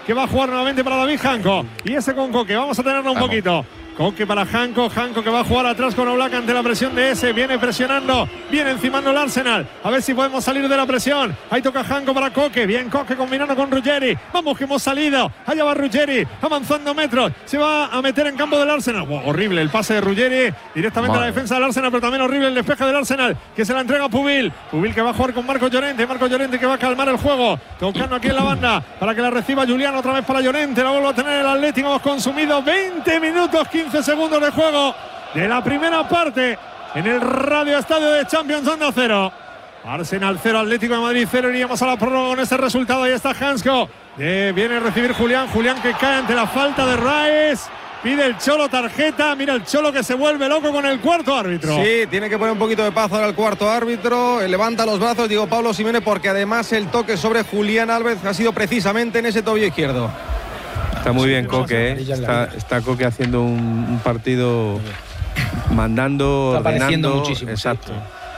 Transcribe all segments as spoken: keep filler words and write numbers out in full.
que va a jugar nuevamente para David Janko. Y ese con Koke, vamos a tenerlo un Vamos. poquito. Koke para Janko, Janko que va a jugar atrás con Oblak ante la presión de ese, viene presionando, viene encimando el Arsenal, a ver si podemos salir de la presión. Ahí toca Janko para Koke, bien Koke combinando con Ruggeri, vamos que hemos salido, allá va Ruggeri, avanzando metros, se va a meter en campo del Arsenal. Wow, horrible el pase de Ruggeri, directamente Madre. a la defensa del Arsenal, pero también horrible el despeje del Arsenal, que se la entrega a Pubil, Pubil que va a jugar con Marco Llorente, Marco Llorente que va a calmar el juego, tocando aquí en la banda, para que la reciba Julián, otra vez para Llorente, la vuelve a tener el Atlético, hemos consumido veinte minutos, quince segundos de juego de la primera parte en el Radio Estadio de Champions Onda cero. Arsenal cero, Atlético de Madrid cero. Iríamos a la prórroga con ese resultado. Ahí está Hansko. Eh, viene a recibir Julián. Julián que cae ante la falta de Rice. Pide el Cholo tarjeta. Mira el Cholo que se vuelve loco con el cuarto árbitro. Sí, tiene que poner un poquito de paz ahora el cuarto árbitro. Levanta los brazos, digo Pablo Simeone, porque además el toque sobre Julián Álvarez ha sido precisamente en ese tobillo izquierdo. Está muy bien Koke, ¿eh? está, está Koke haciendo un, un partido mandando, está ordenando. Muchísimo. Exacto.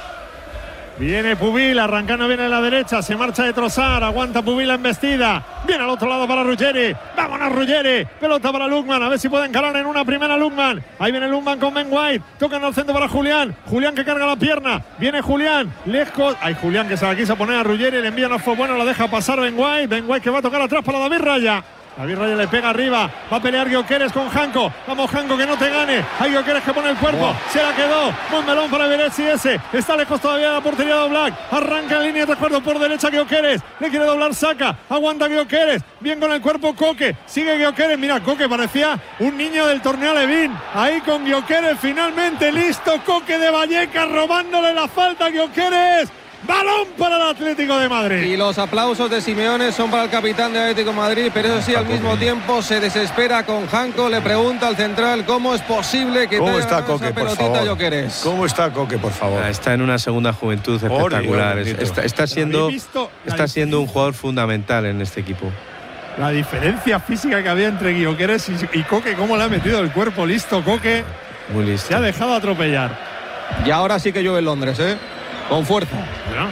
Viene Pubil, arrancando viene a la derecha, se marcha de Trossard, aguanta Pubil la embestida, viene al otro lado para Ruggeri, vámonos Ruggeri, pelota para Lukman, a ver si puede encarar en una primera Lukman, ahí viene Lukman con Ben White, tocan al centro para Julián, Julián que carga la pierna, viene Julián, lejos, hay Julián que se la quiso poner a Ruggeri, el envío no fue bueno, la deja pasar Ben White, Ben White que va a tocar atrás para David Raya. David Raya le pega arriba, va a pelear Gyökeres con Janko, vamos Janko que no te gane, hay Gyökeres que pone el cuerpo, wow. se la quedó, buen melón para Beretsi ese, está lejos todavía de la portería de Oblak, arranca en línea de acuerdo por derecha Gyökeres, le quiere doblar Saka, aguanta Gyökeres, bien con el cuerpo Koke, sigue Gyökeres, mira Koke parecía un niño del torneo Levin, ahí con Gyökeres finalmente listo, Koke de Vallecas robándole la falta a Gyökeres. Balón para el Atlético de Madrid. Y los aplausos de Simeone son para el capitán del Atlético de Madrid, pero eso sí, al mismo tiempo se desespera con Janko, le pregunta al central cómo es posible que ¿Cómo te está Koke, por favor? Gyökeres. ¿Cómo está Koke, por favor? Ah, está en una segunda juventud espectacular. Dios, está, está siendo, está siendo un jugador fundamental en este equipo. La diferencia física que había entre Gyökeres y, y Koke, cómo le ha metido el cuerpo. Listo, Koke. Muy listo. Se ha dejado atropellar. Y ahora sí que llueve en Londres, ¿eh? Con fuerza. ¿No?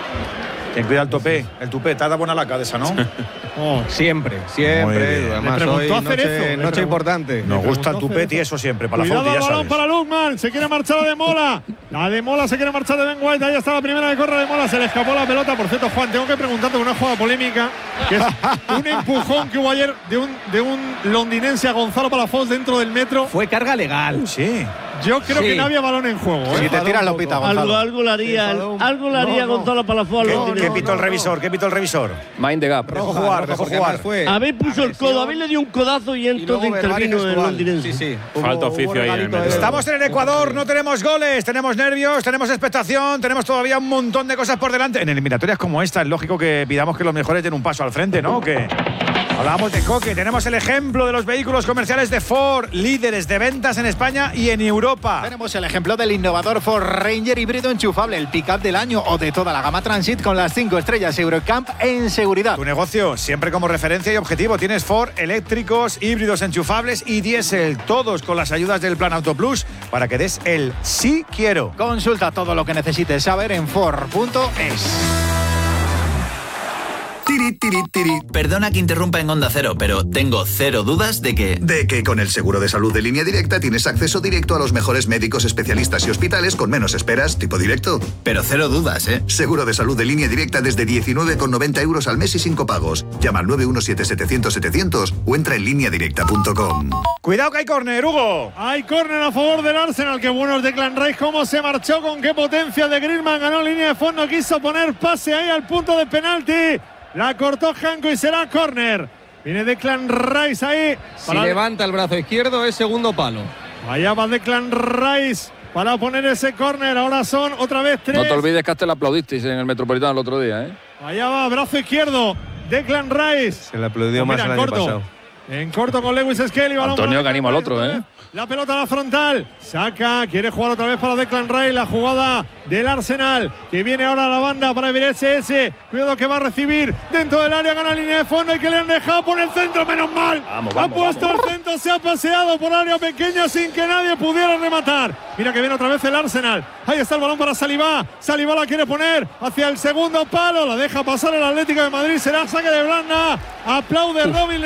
Ten cuidado el topé. El tupé, te ha dado buena la cabeza, ¿no? Oh, siempre, siempre. Además, hoy noche, noche importante. Nos gusta el tupé y eso siempre, para Cuidado la foto, ya balón sabes. para Lukman, se quiere marchar la de Mola. La de Mola se quiere marchar de Ben White. Ahí está la primera de corre de Mola. Se le escapó la pelota. Por cierto, Juan, tengo que preguntarte una jugada polémica, que es un empujón que hubo ayer de un, de un londinense a Gonzalo Palafox dentro del metro. Fue carga legal. Sí. Yo creo sí. que no había balón en juego. ¿eh? Si te tiras lo pita, Gonzalo. Algo, algo le haría, sí, algo le haría no, no. Gonzalo Palafox. ¿Qué, no, ¿qué no, pitó no, el revisor? No. ¿Qué pitó el revisor? Mind the gap. Dejó jugar, dejó jugar. Fue a ver puso el codo, a ver le dio un codazo y entonces intervino el londinense. Sí, sí. Falta oficio ahí en el medio. Estamos en el Ecuador, no tenemos goles, tenemos nervios, tenemos expectación, tenemos todavía un montón de cosas por delante. En eliminatorias como esta es lógico que pidamos que los mejores den un paso al frente, ¿no? Que hablamos de Koke, tenemos el ejemplo de los vehículos comerciales de Ford, líderes de ventas en España y en Europa. Tenemos el ejemplo del innovador Ford Ranger híbrido enchufable, el pick-up del año o de toda la gama Transit con las cinco estrellas Eurocamp en seguridad. Tu negocio siempre como referencia y objetivo. Tienes Ford eléctricos, híbridos enchufables y diésel, todos con las ayudas del Plan Auto Plus para que des el sí quiero. Consulta todo lo que necesites saber en Ford punto es. Tiri, tiri, tiri. Perdona que interrumpa en Onda Cero, pero tengo cero dudas de que... De que con el seguro de salud de Línea Directa tienes acceso directo a los mejores médicos, especialistas y hospitales con menos esperas, tipo directo. Pero cero dudas, ¿eh? Seguro de salud de Línea Directa desde diecinueve con noventa euros al mes y sin copagos. Llama al nueve uno siete setecientos setecientos o entra en línea directa punto com. Cuidado que hay córner, Hugo. Hay córner a favor del Arsenal. Qué bueno es Declan Rice, cómo se marchó, con qué potencia de Griezmann. Ganó línea de fondo, quiso poner pase ahí al punto de penalti. La cortó Janko y será córner. Viene Declan Rice ahí. Si levanta el brazo izquierdo es segundo palo. Allá va Declan Rice para poner ese córner. Ahora son otra vez tres. No te olvides que hasta le aplaudisteis en el Metropolitano el otro día, ¿eh? Allá va, brazo izquierdo. Declan Rice. Se le aplaudió pues más mira, el año corto. pasado. En corto con Lewis Skelly. Antonio que anima al otro, ¿eh? La pelota a la frontal. Saca, quiere jugar otra vez para Declan Rice. La jugada del Arsenal, que viene ahora a la banda para Beretsi. Cuidado que va a recibir dentro del área. Gana línea de fondo y que le han dejado por el centro. Menos mal. Vamos, ha vamos, puesto vamos. el centro. Se ha paseado por área pequeña sin que nadie pudiera rematar. Mira que viene otra vez el Arsenal. Ahí está el balón para Saliba. Saliba la quiere poner hacia el segundo palo. La deja pasar el Atlético de Madrid. Será saque de Blanda. Aplaude Robin.